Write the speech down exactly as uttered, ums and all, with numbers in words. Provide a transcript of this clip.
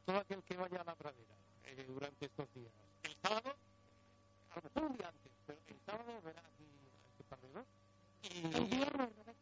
todo aquel que vaya a la pradera eh, durante estos días. El sábado, a lo mejor un día antes, pero el sábado verá aquí a este pardero. Y el viernes,